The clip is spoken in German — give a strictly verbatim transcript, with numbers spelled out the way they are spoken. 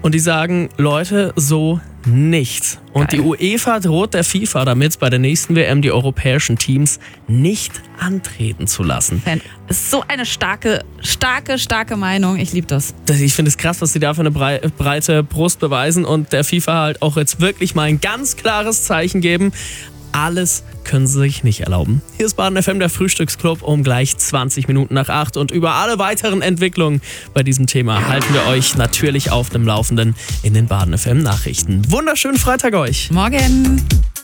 Und die sagen, Leute, so nicht. Und Geil. die UEFA droht der FIFA damit, bei der nächsten W M die europäischen Teams nicht antreten zu lassen. Das ist so eine starke, starke, starke Meinung. Ich liebe das. Das- Ich finde es krass, was sie da für eine brei- breite Brust beweisen und der FIFA halt auch jetzt wirklich mal ein ganz klares Zeichen geben. Alles können sie sich nicht erlauben. Hier ist Baden F M, der Frühstücksclub, um gleich zwanzig Minuten nach acht. Und über alle weiteren Entwicklungen bei diesem Thema halten wir euch natürlich auf dem Laufenden in den Baden F M Nachrichten. Wunderschönen Freitag euch! Morgen.